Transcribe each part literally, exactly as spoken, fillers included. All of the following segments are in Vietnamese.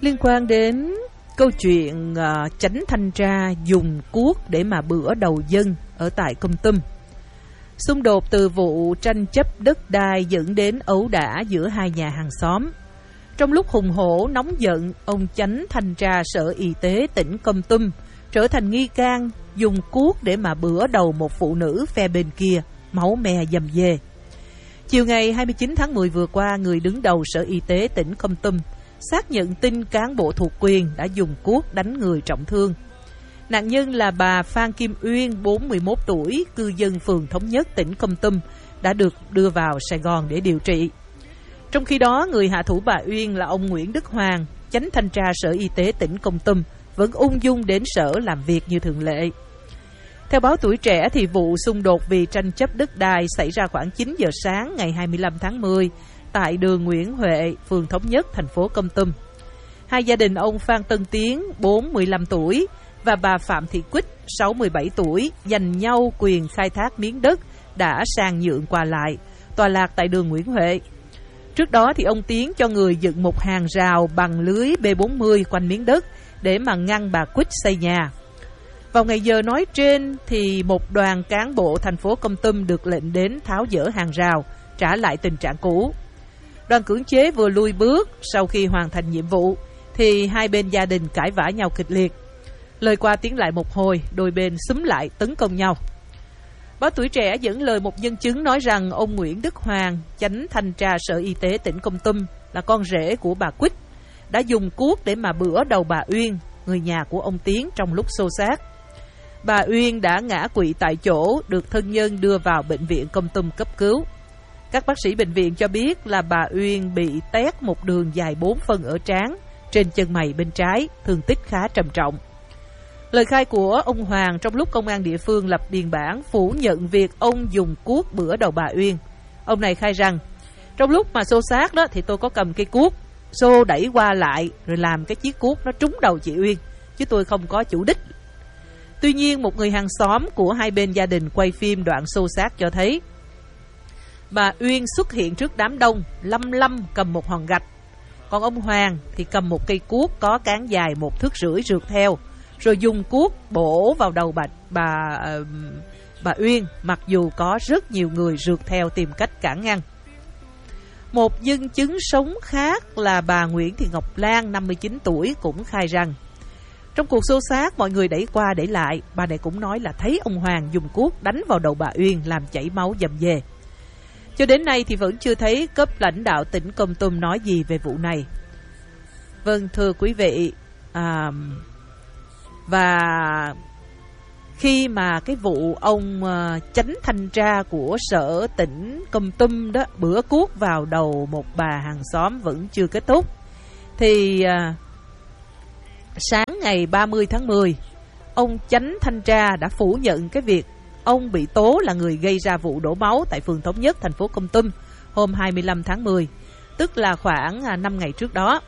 Liên quan đến câu chuyện uh, chánh thanh tra dùng cuốc để mà bữa đầu dân ở tại Kon Tum. Xung đột từ vụ tranh chấp đất đai dẫn đến ẩu đả giữa hai nhà hàng xóm. Trong lúc hùng hổ nóng giận, ông chánh thanh tra Sở Y tế tỉnh Kon Tum trở thành nghi can dùng cuốc để mà bữa đầu một phụ nữ phe bên kia, máu me dầm dề. Chiều ngày hai mươi chín tháng mười vừa qua, người đứng đầu Sở Y tế tỉnh Kon Tum xác nhận tin cán bộ thuộc quyền đã dùng cuốc đánh người trọng thương. Nạn nhân là bà Phan Kim Uyên, bốn mươi mốt tuổi, cư dân phường Thống Nhất, tỉnh Kon Tum, đã được đưa vào Sài Gòn để điều trị. Trong khi đó, người hạ thủ bà Uyên là ông Nguyễn Đức Hoàng, chánh thanh tra Sở Y tế tỉnh Kon Tum, vẫn ung dung đến sở làm việc như thường lệ. Theo báo Tuổi Trẻ, thì vụ xung đột vì tranh chấp đất đai xảy ra khoảng chín giờ sáng ngày hai mươi lăm tháng mười tại đường Nguyễn Huệ, phường Thống Nhất, thành phố Kon Tum. Hai gia đình ông Phan Tân Tiến, bốn mươi lăm tuổi, và bà Phạm Thị Quýt, sáu mươi bảy tuổi, giành nhau quyền khai thác miếng đất đã sang nhượng qua lại, tọa lạc tại đường Nguyễn Huệ. Trước đó thì ông Tiến cho người dựng một hàng rào bằng lưới B bốn mươi quanh miếng đất để mà ngăn bà Quýt xây nhà. Vào ngày giờ nói trên thì một đoàn cán bộ thành phố Kon Tum được lệnh đến tháo dỡ hàng rào, trả lại tình trạng cũ. Đoàn cưỡng chế vừa lui bước, sau khi hoàn thành nhiệm vụ thì hai bên gia đình cãi vã nhau kịch liệt. Lời qua tiếng lại một hồi, đôi bên xúm lại tấn công nhau. Báo Tuổi Trẻ dẫn lời một nhân chứng nói rằng ông Nguyễn Đức Hoàng, chánh thanh tra Sở Y tế tỉnh Kon Tum, là con rể của bà Quýt, đã dùng cuốc để mà bữa đầu bà Uyên, người nhà của ông Tiến, trong lúc xô xát. Bà Uyên đã ngã quỵ tại chỗ, được thân nhân đưa vào bệnh viện Kon Tum cấp cứu. Các bác sĩ bệnh viện cho biết là bà Uyên bị tét một đường dài bốn phân ở trán, trên chân mày bên trái, thương tích khá trầm trọng. Lời khai của ông Hoàng trong lúc công an địa phương lập biên bản phủ nhận việc ông dùng cuốc bữa đầu bà Uyên. Ông này khai rằng, trong lúc mà xô xát đó thì tôi có cầm cây cuốc, xô đẩy qua lại rồi làm cái chiếc cuốc nó trúng đầu chị Uyên, chứ tôi không có chủ đích. Tuy nhiên, một người hàng xóm của hai bên gia đình quay phim đoạn xô xát cho thấy bà Uyên xuất hiện trước đám đông, lăm lăm cầm một hòn gạch, còn ông Hoàng thì cầm một cây cuốc có cán dài một thước rưỡi rượt theo, rồi dùng cuốc bổ vào đầu bà bà uh, bà Uyên, mặc dù có rất nhiều người rượt theo tìm cách cản ngăn. Một nhân chứng sống khác là bà Nguyễn Thị Ngọc Lan, năm mươi chín tuổi, cũng khai rằng trong cuộc xô xát mọi người đẩy qua đẩy lại, bà này cũng nói là thấy ông Hoàng dùng cuốc đánh vào đầu bà Uyên làm chảy máu dầm dề. Cho đến nay thì vẫn chưa thấy cấp lãnh đạo tỉnh Kon Tum nói gì về vụ này. Vâng, thưa quý vị, à, và khi mà cái vụ ông uh, chánh thanh tra của sở tỉnh Kon Tum đó bữa cuốc vào đầu một bà hàng xóm vẫn chưa kết thúc, thì uh, sáng ngày ba mươi tháng mười, ông chánh thanh tra đã phủ nhận cái việc ông bị tố là người gây ra vụ đổ máu tại phường Thống Nhất, thành phố Kon Tum hôm hai mươi lăm tháng mười, tức là khoảng năm ngày trước đó.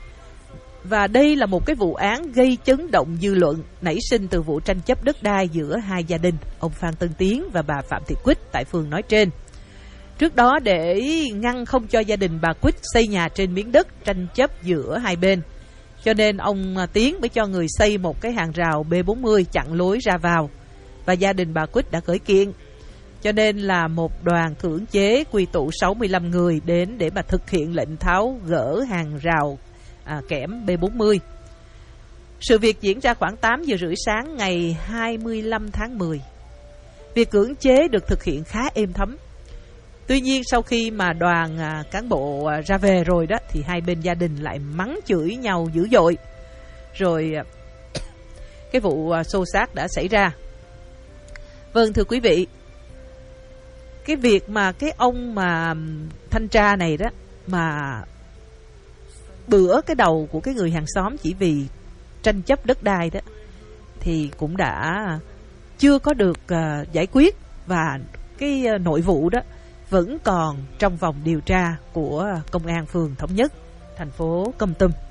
Và đây là một cái vụ án gây chấn động dư luận, nảy sinh từ vụ tranh chấp đất đai giữa hai gia đình, ông Phan Tân Tiến và bà Phạm Thị Quýt tại phường nói trên. Trước đó, để ngăn không cho gia đình bà Quýt xây nhà trên miếng đất tranh chấp giữa hai bên, cho nên ông Tiến mới cho người xây một cái hàng rào B bốn mươi chặn lối ra vào, và gia đình bà Quýt đã khởi kiện. Cho nên là một đoàn cưỡng chế quy tụ sáu mươi lăm người đến để mà thực hiện lệnh tháo gỡ hàng rào à, kẽm B bốn mươi. Sự việc diễn ra khoảng tám giờ rưỡi sáng ngày hai mươi lăm tháng mười. Việc cưỡng chế được thực hiện khá êm thấm. Tuy nhiên, sau khi mà đoàn à, cán bộ à, ra về rồi đó, thì hai bên gia đình lại mắng chửi nhau dữ dội. Rồi à, cái vụ à, xô xát đã xảy ra. Vâng, thưa quý vị, cái việc mà cái ông mà thanh tra này đó mà bữa cái đầu của cái người hàng xóm chỉ vì tranh chấp đất đai đó, thì cũng đã chưa có được uh, giải quyết, và cái uh, nội vụ đó vẫn còn trong vòng điều tra của công an phường Thống Nhất, thành phố Kon Tum.